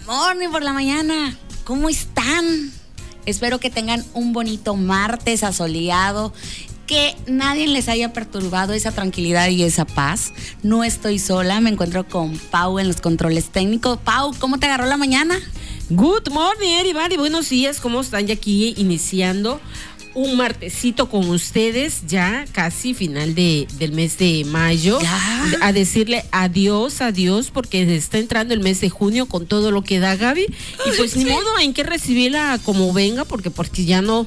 morning por la mañana. ¿Cómo están? Espero que tengan un bonito martes asoleado, que nadie les haya perturbado esa tranquilidad y esa paz. No estoy sola, me encuentro con Pau en los controles técnicos. Pau, ¿cómo te agarró la mañana? Good morning, everybody. Buenos días, ¿cómo están? Ya aquí iniciando un martesito con ustedes, ya casi final del mes de mayo. ¿Ya? A decirle adiós, porque está entrando el mes de junio con todo lo que da Gaby. Y pues ni modo, hay que recibirla como venga, porque ya no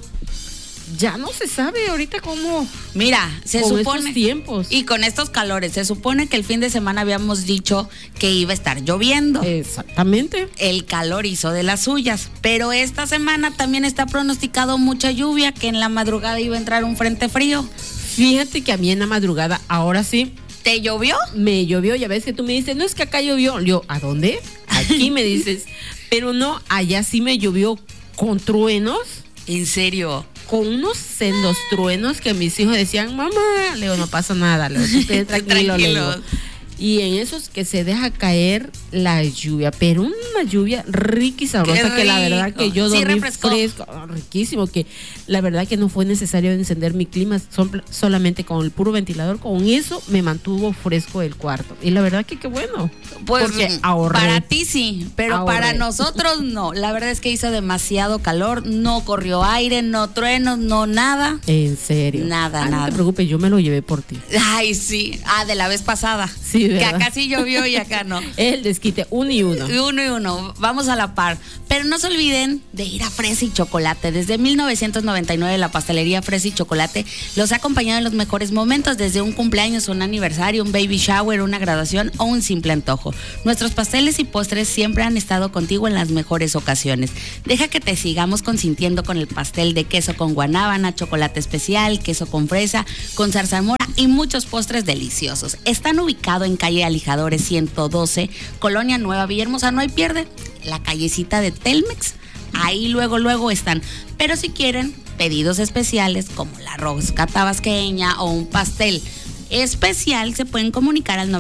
se sabe ahorita cómo. Mira, se con supone estos tiempos. y con estos calores, se supone que el fin de semana habíamos dicho que iba a estar lloviendo. Exactamente. El calor hizo de las suyas, pero esta semana también está pronosticado mucha lluvia, que en la madrugada iba a entrar un frente frío. Fíjate que a mí en la madrugada, ahora sí, ¿Te llovió? me llovió. Ya ves que tú me dices, no, es que acá llovió. Yo, ¿a dónde? Aquí me dices, pero no, allá sí me llovió con truenos. ¿En serio? Con unos sendos truenos que mis hijos decían, mamá, le digo, no pasa nada, le digo, usted tranquilo, le digo. Y en esos que se deja caer la lluvia, pero una lluvia rica y sabrosa, que la verdad que yo Sí, dormí refrescó. fresco, riquísimo, que la verdad que no fue necesario encender mi clima, solamente con el puro ventilador, con eso me mantuvo fresco el cuarto. Y la verdad que qué bueno, Pues porque ahorré. para ti sí, pero Ahorré. para nosotros no. La verdad es que hizo demasiado calor, no corrió aire, no truenos, no nada. En serio. Nada, No nada. te preocupes, yo me lo llevé por ti. Ay, sí. De la vez pasada. Sí, que ¿verdad? acá sí llovió y acá no. El desquite, uno y uno. Uno y uno, vamos a la par. Pero no se olviden de ir a Fresa y Chocolate. Desde 1999 la pastelería Fresa y Chocolate los ha acompañado en los mejores momentos, desde un cumpleaños, un aniversario, un baby shower, una graduación o un simple antojo. Nuestros pasteles y postres siempre han estado contigo en las mejores ocasiones. Deja que te sigamos consintiendo con el pastel de queso con guanábana, chocolate especial, queso con fresa, con zarzamora y muchos postres deliciosos. Están ubicados en calle Alijadores 112, Colonia Nueva Villahermosa. No hay pierde, la callecita de Telmex. Ahí luego están. Pero si quieren pedidos especiales como la rosca tabasqueña o un pastel especial, se pueden comunicar al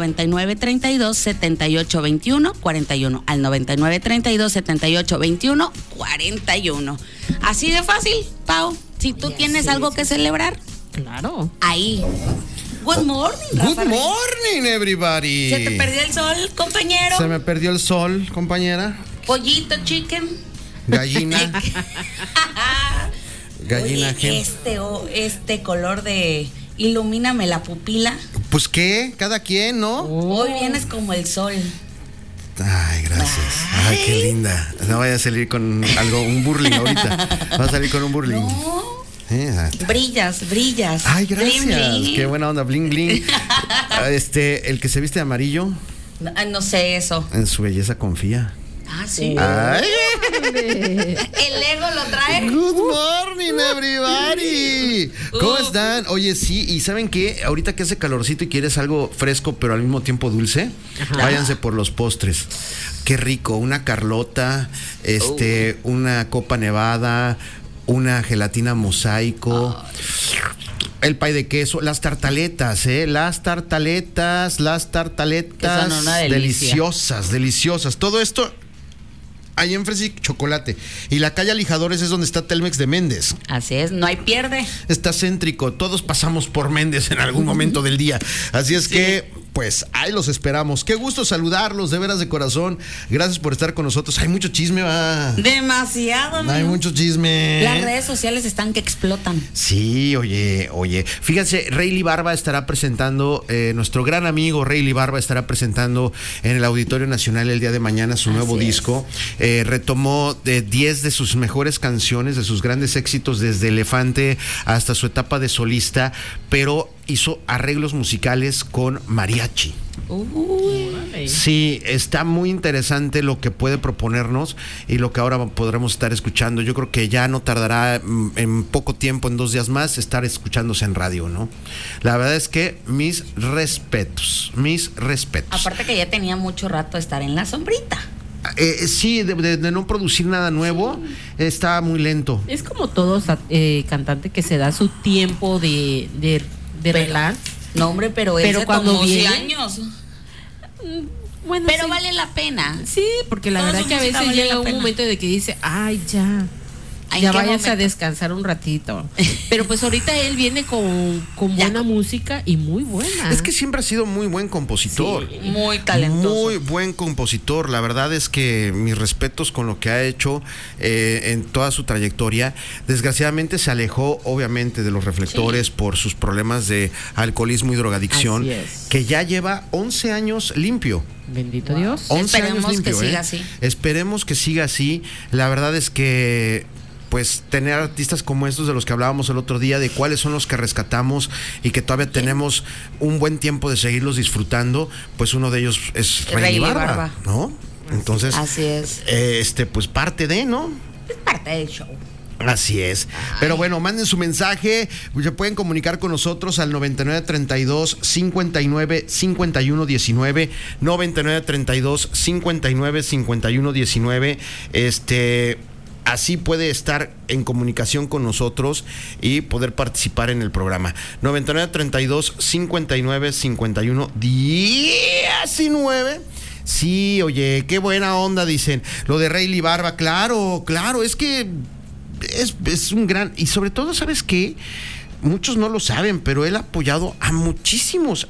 9932-7821-41, al 9932-7821-41. Así de fácil, Pau. Si tú tienes algo que celebrar, Claro. ahí. Good morning, Good Rafa. morning, everybody. ¿Se te perdió el sol, compañero? Se me perdió el sol, compañera. Pollito, chicken. Gallina. Gallina, Oye, este color de ilumíname la pupila. Pues qué, cada quien, ¿no? Hoy vienes como el sol. Ay, gracias. Ay, qué linda. No vaya a salir con algo, un burling ahorita. Va a salir con un burling. No, Ah. brillas. Ay, gracias. Bling, bling. Qué buena onda, bling bling. El que se viste de amarillo, No sé eso. en su belleza confía. Sí. Ay. El ego lo trae. Good morning, everybody. ¿Cómo están? Oye, sí, y ¿saben qué? Ahorita que hace calorcito y quieres algo fresco, pero al mismo tiempo dulce, váyanse por los postres. Qué rico, una Carlota, una copa nevada, una gelatina mosaico. El pay de queso, las tartaletas, las tartaletas Que son una delicia. deliciosas. Todo esto ahí en Fresa y Chocolate. Y la calle Alijadores es donde está Telmex de Méndez. Así es, no hay pierde. Está céntrico, todos pasamos por Méndez en algún momento del día. Así es que, pues, ahí los esperamos. Qué gusto saludarlos, de veras de corazón. Gracias por estar con nosotros. Hay mucho chisme, va. Demasiado, Hay amigo. mucho chisme. Las redes sociales están que explotan. Sí, oye. Fíjense, Rayleigh Barba estará presentando, nuestro gran amigo Rayleigh Barba estará presentando en el Auditorio Nacional el día de mañana su nuevo disco. Retomó 10 de sus mejores canciones, de sus grandes éxitos desde Elefante hasta su etapa de solista, pero hizo arreglos musicales con mariachi. Sí, está muy interesante lo que puede proponernos y lo que ahora podremos estar escuchando. Yo creo que ya no tardará en poco tiempo, en 2 días más, estar escuchándose en radio, ¿no? La verdad es que mis respetos. Aparte que ya tenía mucho rato estar en la sombrita. Sí, de no producir nada nuevo, está muy lento. Es como todo cantante que se da su tiempo de relax. No, hombre, pero él se cuando tomó viene, años. Bueno, pero sí. vale la pena. Sí, porque la Toda verdad su que a música veces vale llega la un pena. momento de que dice, ay, ya. ¿En Ya qué vayas a momento? descansar un ratito. Pero pues ahorita él viene con Ya. buena música y muy buena. Es que siempre ha sido muy buen compositor. Sí. Muy talentoso. Muy buen compositor. La verdad es que mis respetos con lo que ha hecho en toda su trayectoria. Desgraciadamente se alejó, obviamente, de los reflectores por sus problemas de alcoholismo y drogadicción, Así es. que ya lleva 11 años limpio. Bendito Dios. 11 Esperemos años limpio, que siga así. Esperemos que siga así. La verdad es que pues tener artistas como estos de los que hablábamos el otro día, de cuáles son los que rescatamos y que todavía tenemos un buen tiempo de seguirlos disfrutando, pues uno de ellos es Rayleigh Barba, ¿no? Entonces, Así es. pues parte de, ¿no? Es parte del show. Así es. Pero bueno, manden su mensaje. Se pueden comunicar con nosotros al 9932 59 51 19. 9932 59 51 19. Así puede estar en comunicación con nosotros y poder participar en el programa. 9932 59 51 19. Sí, oye, qué buena onda, dicen. Lo de Rayleigh Barba, claro, es que es un gran... Y sobre todo, ¿sabes qué? Muchos no lo saben, pero él ha apoyado a muchísimos,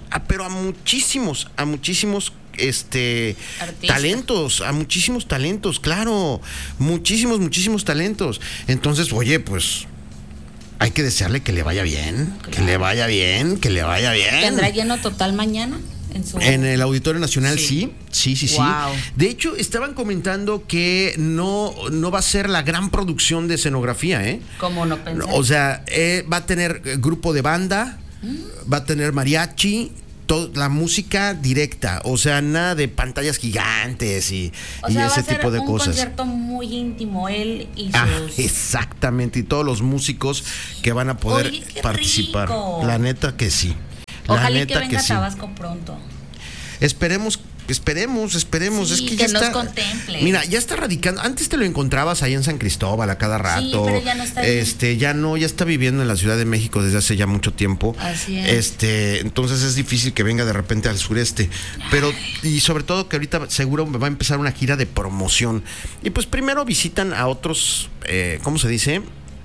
talentos, a muchísimos talentos, claro, muchísimos talentos. Entonces, oye, pues hay que desearle que le vaya bien, claro. que le vaya bien. ¿Tendrá lleno total mañana? En el Auditorio Nacional, sí. Wow. De hecho, estaban comentando que no va a ser la gran producción de escenografía, ¿eh? ¿Cómo no pensé? O sea, va a tener grupo de banda, va a tener mariachi, la música directa, o sea, nada de pantallas gigantes y ese tipo de cosas. Un concierto muy íntimo, él y sus... Exactamente, y todos los músicos que van a poder participar. Rico. La neta que sí. Ojalá que venga a Tabasco pronto. Esperemos. Sí, Es que ya nos está. contemple. Mira, ya está radicando. Antes te lo encontrabas ahí en San Cristóbal a cada rato. Sí, pero ya no está ahí. Ya está viviendo en la Ciudad de México desde hace ya mucho tiempo. Así es. Entonces es difícil que venga de repente al sureste. Pero, y sobre todo que ahorita seguro va a empezar una gira de promoción. Y pues primero visitan a otros, ¿cómo se dice?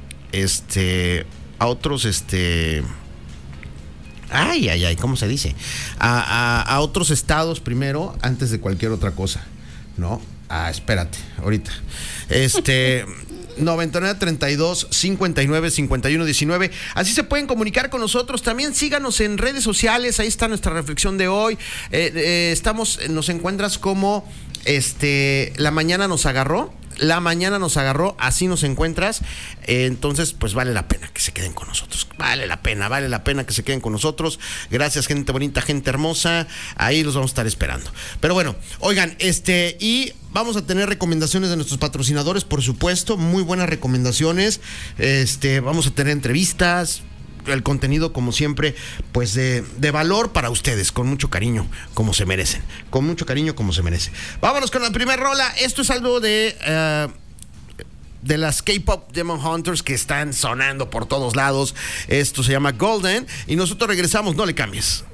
A otros, ¿cómo se dice? A otros estados primero, antes de cualquier otra cosa, ¿no? Espérate, ahorita. 9932 59 51 19. Así se pueden comunicar con nosotros. También síganos en redes sociales. Ahí está nuestra reflexión de hoy. Nos encuentras como La Mañana Nos Agarró. La Mañana Nos Agarró, así nos encuentras. Entonces, pues vale la pena que se queden con nosotros. Vale la pena que se queden con nosotros. Gracias, gente bonita, gente hermosa. Ahí los vamos a estar esperando. Pero bueno, oigan, y vamos a tener recomendaciones de nuestros patrocinadores, por supuesto. Muy buenas recomendaciones. Vamos a tener entrevistas. El contenido, como siempre, pues de valor para ustedes, con mucho cariño, como se merecen. Con mucho cariño, como se merece. Vámonos con la primera rola. Esto es algo de las K-Pop Demon Hunters que están sonando por todos lados. Esto se llama Golden. Y nosotros regresamos, no le cambies.